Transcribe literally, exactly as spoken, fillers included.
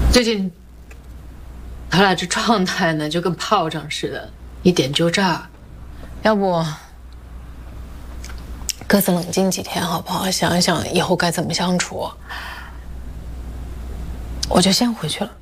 最近他俩这状态呢，就跟炮仗似的，一点就炸。要不各自冷静几天好不好？想一想以后该怎么相处。我就先回去了。